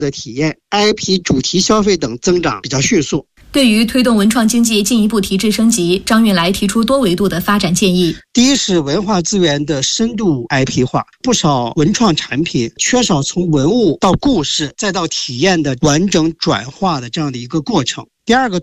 的体验、IP 主题消费等增长比较迅速。 对于推动文创经济进一步提质升级，张运来提出多维度的发展建议。 第一是文化资源的深度 IP 化，不少文创产品缺少从文物到故事再到体验的完整转化的这样的一个过程。第二个